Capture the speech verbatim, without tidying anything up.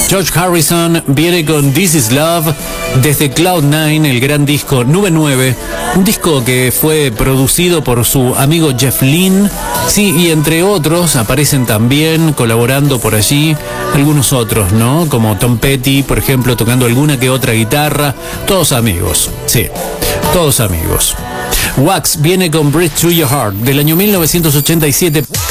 George Harrison viene con This Is Love desde Cloud Nine, el gran disco Nube nueve, un disco que fue producido por su amigo Jeff Lynne, sí, y entre otros aparecen también colaborando por allí algunos otros, ¿no? Como Tom Petty, por ejemplo, tocando alguna que otra guitarra, todos amigos, sí, todos amigos. Wax viene con Breathe Through Your Heart del año mil novecientos ochenta y siete.